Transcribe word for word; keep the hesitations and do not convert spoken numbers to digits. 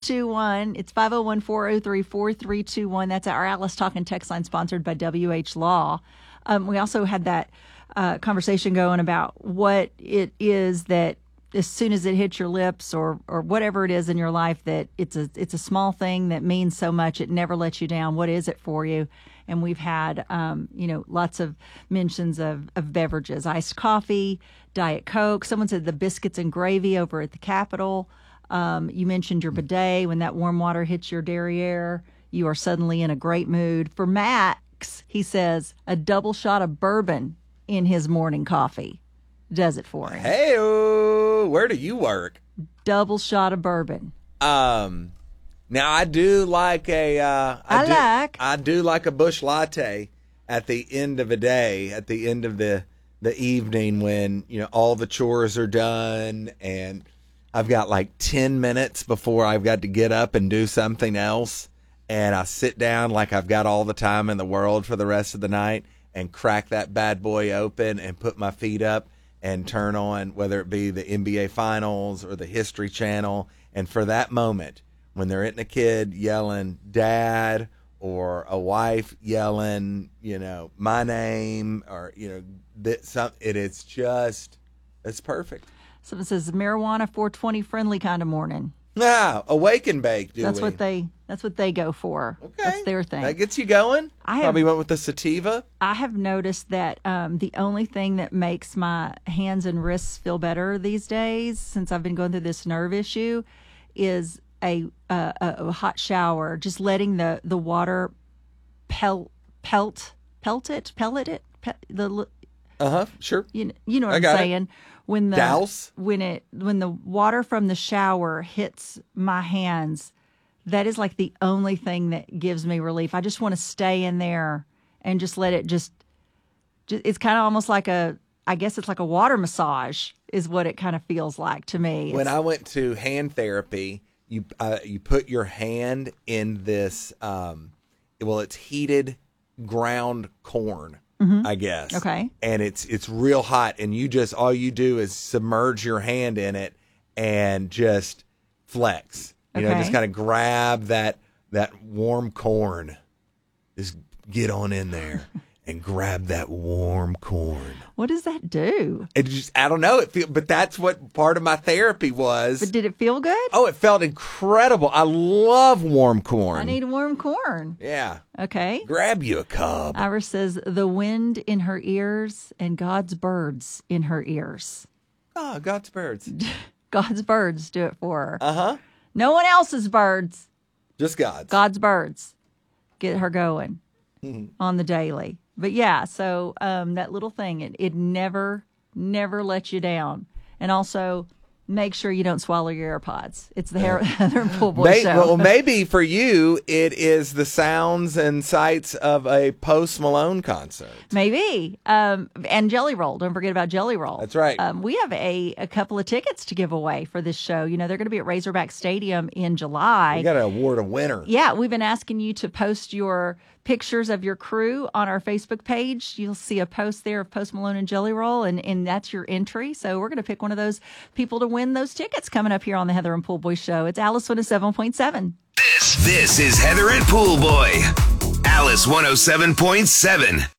two one. It's five oh one, four oh three, four three two one. That's our Alice Talking text line sponsored by W H Law. Um, we also had that uh, conversation going about what it is that as soon as it hits your lips or or whatever it is in your life, that it's a it's a small thing that means so much. It never lets you down. What is it for you? And we've had, um, you know, lots of mentions of, of beverages, iced coffee, Diet Coke. Someone said the biscuits and gravy over at the Capitol. Um, you mentioned your bidet. When that warm water hits your derriere, you are suddenly in a great mood. For Max, he says a double shot of bourbon in his morning coffee does it for him. Hey, where do you work? Double shot of bourbon. Um, now I do like a. Uh, I, I do, like. I do like a bush latte at the end of a day, at the end of the the evening when you know all the chores are done and I've got like ten minutes before I've got to get up and do something else, and I sit down like I've got all the time in the world for the rest of the night and crack that bad boy open and put my feet up and turn on, whether it be the N B A Finals or the History Channel. And for that moment, when there isn't a kid yelling dad or a wife yelling, you know, my name or, you know, that some, it is just, it's perfect. Someone says marijuana four twenty friendly kind of morning. Yeah, awake and bake, do That's we? what they that's what they go for. Okay. That's their thing. That gets you going? I have, Probably went with the sativa? I have noticed that um, the only thing that makes my hands and wrists feel better these days, since I've been going through this nerve issue, is a uh, a, a hot shower. Just letting the, the water pelt pelt pelt it pellet it pe- the Uh-huh, sure. you, you know what I I'm got it. saying. When the Douse? when it when the water from the shower hits my hands, that is like the only thing that gives me relief. I just want to stay in there and just let it just, just it's kind of almost like a, I guess it's like a water massage is what it kind of feels like to me. When It's- I went to hand therapy, you uh, you put your hand in this, um, well, it's heated ground corn. I guess. Okay. And it's it's real hot, and you just all you do is submerge your hand in it and just flex. You know, Okay. just kind of grab that that warm corn. Just get on in there and grab that warm corn. What does that do? It just I don't know. It feel, but that's what part of my therapy was. But did it feel good? Oh, it felt incredible. I love warm corn. I need warm corn. Yeah. Okay. Grab you a cob. Iris says the wind in her ears and God's birds in her ears. Oh, God's birds. God's birds do it for her. Uh-huh. No one else's birds. Just God's. God's birds get her going on the daily. But yeah, so um, that little thing, it, it never, never lets you down. And also, make sure you don't swallow your AirPods. It's the Heather Heather and Pool Boy May, show. well, maybe for you, it is the sounds and sights of a Post Malone concert. Maybe. Um, and Jelly Roll. Don't forget about Jelly Roll. That's right. Um, we have a, a couple of tickets to give away for this show. You know, they're going to be at Razorback Stadium in July. We got to award a winner. Yeah, we've been asking you to post your pictures of your crew on our Facebook page. You'll see a post there of Post Malone and Jelly Roll, and, and that's your entry. So we're going to pick one of those people to win those tickets coming up here on the Heather and Pool Boy Show. It's Alice one oh seven point seven. This, this is Heather and Pool Boy. Alice one oh seven point seven.